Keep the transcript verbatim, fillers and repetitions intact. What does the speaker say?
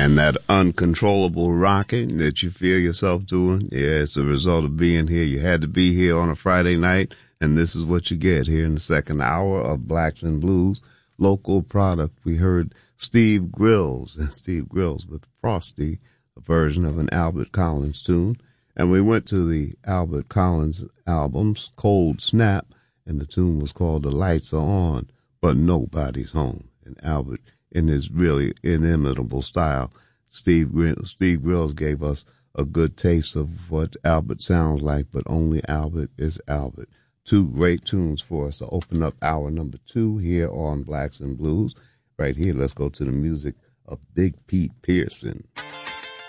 And that uncontrollable rocking that you feel yourself doing, yeah, it's a result of being here. You had to be here on a Friday night, and this is what you get here in the second hour of Blacks and Blues, local product. We heard Steve Grills, and Steve Grills with Frosty, a version of an Albert Collins tune. And we went to the Albert Collins albums, Cold Snap, and the tune was called The Lights Are On, But Nobody's Home. And Albert, in his really inimitable style, Steve Steve Grills gave us a good taste of what Albert sounds like, but only Albert is Albert. Two great tunes for us to open up hour number two here on Blacks and Blues. Right here, let's go to the music of Big Pete Pearson.